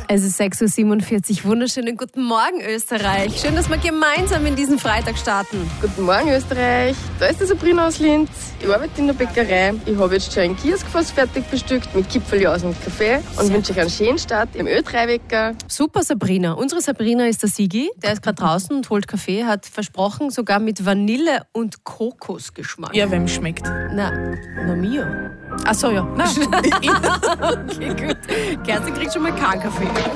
Es ist 6.47 Uhr. Wunderschönen guten Morgen, Österreich. Schön, dass wir gemeinsam in diesen Freitag starten. Guten Morgen, Österreich. Da ist die Sabrina aus Linz. Ich arbeite in der Bäckerei. Ich habe jetzt schon einen Kiosk fast fertig bestückt mit Kipferljaus und Kaffee und wünsche euch einen schönen Start im Ö3-Wecker. Super, Sabrina. Unsere Sabrina ist der Sigi. Der ist gerade draußen und holt Kaffee. Hat versprochen, sogar mit Vanille- und Kokosgeschmack. Ja, wem schmeckt? Na mir. Ach so, ja. Nein. Okay, gut. Kerstin kriegt schon mal keinen Kaffee.